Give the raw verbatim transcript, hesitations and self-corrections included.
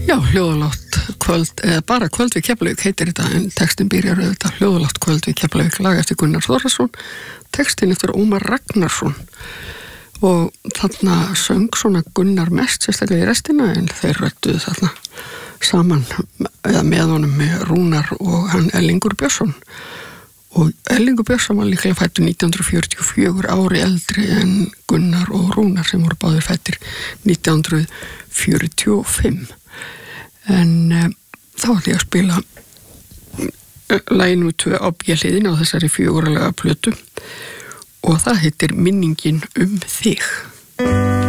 Já, hljóðalátt kvöld, eða bara kvöld við Keflavík heitir þetta, en textin byrjar auðvitað hljóðalátt kvöld við Keflavík, lag eftir Gunnar Þórðarson, textin eftir Ómar Ragnarsson og þarna söng svona Gunnar mest sérstaklega í restina, en þeir rödduðu þarna saman eða með honum með Rúnar og hann Erlingur Björnsson og Erlingur Björnsson var líklega fættur nítján hundruð fjörutíu og fjögur, ári eldri en Gunnar og Rúnar sem voru báðir fættir nítján hundruð fjörutíu og fimm. En um, þá ætla ég að spila laginu tvö á B-hliðin á þessari fjögurralega plötu og það heitir Minningin um þig.